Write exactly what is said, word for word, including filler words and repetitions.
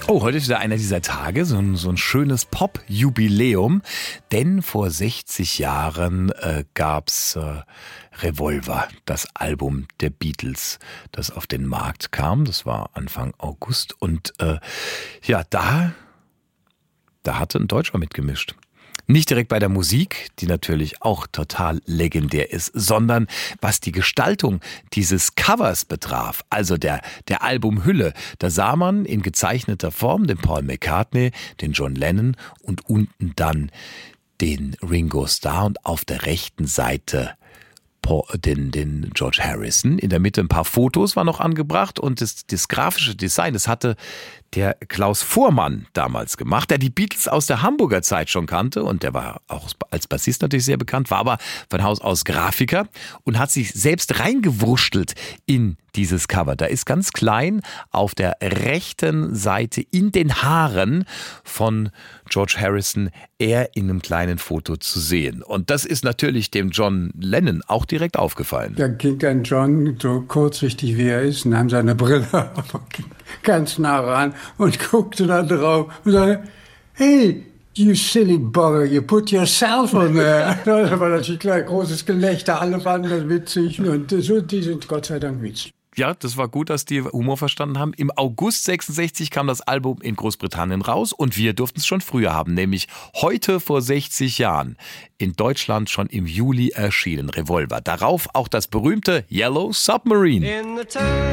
Oh, heute ist wieder einer dieser Tage, so ein, so ein schönes Pop-Jubiläum. Denn vor sechzig Jahren äh, gab's äh, Revolver, das Album der Beatles, das auf den Markt kam. Das war Anfang August. Und äh, ja, da, da hatte ein Deutscher mitgemischt. Nicht direkt bei der Musik, die natürlich auch total legendär ist, sondern was die Gestaltung dieses Covers betraf, also der, der Albumhülle. Da sah man in gezeichneter Form den Paul McCartney, den John Lennon und unten dann den Ringo Starr und auf der rechten Seite Den, den George Harrison. In der Mitte ein paar Fotos waren noch angebracht und das, das grafische Design, das hatte der Klaus Voormann damals gemacht, der die Beatles aus der Hamburger Zeit schon kannte und der war auch als Bassist natürlich sehr bekannt, war aber von Haus aus Grafiker und hat sich selbst reingewurschtelt in dieses Cover. Da ist ganz klein auf der rechten Seite in den Haaren von George Harrison er in einem kleinen Foto zu sehen. Und das ist natürlich dem John Lennon auch direkt aufgefallen. Da ging dann John, so kurzsichtig wie er ist, nahm seine Brille ganz nah ran und guckte da drauf und sagte, hey, you silly bugger, you put yourself on there. Das war natürlich klar, großes Gelächter, alle fanden das witzig und so, die sind Gott sei Dank witzig. Ja, das war gut, dass die Humor verstanden haben. Im August sechsundsechzig kam das Album in Großbritannien raus und wir durften es schon früher haben, nämlich heute vor sechzig Jahren. In Deutschland schon im Juli erschienen, Revolver. Darauf auch das berühmte Yellow Submarine.